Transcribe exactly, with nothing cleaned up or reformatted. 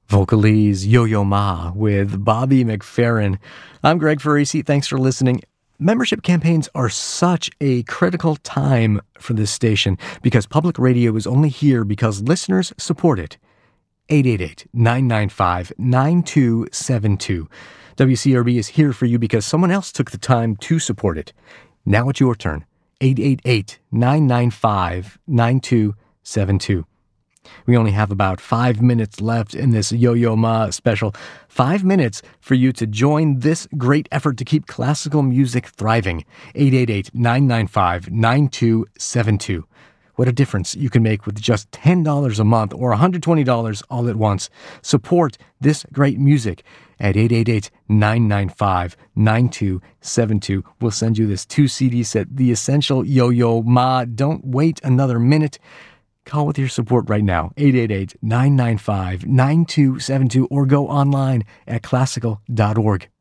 Vocalese Yo-Yo Ma with Bobby McFerrin. I'm Greg Farisi. Thanks for listening. Membership campaigns are such a critical time for this station because public radio is only here because listeners support it. eight eight eight, nine nine five, nine two seven two. W C R B is here for you because someone else took the time to support it. Now it's your turn. eight eight eight, nine nine five, nine two seven two. We only have about five minutes left in this Yo-Yo Ma special. Five minutes for you to join this great effort to keep classical music thriving. eight eight eight, nine nine five, nine two seven two. What a difference you can make with just ten dollars a month or one hundred twenty dollars all at once. Support this great music at eight eight eight, nine nine five, nine two seven two. We'll send you this two C D set, The Essential Yo-Yo Ma. Don't wait another minute. Call with your support right now, eight eight eight, nine nine five, nine two seven two, or go online at classical dot org.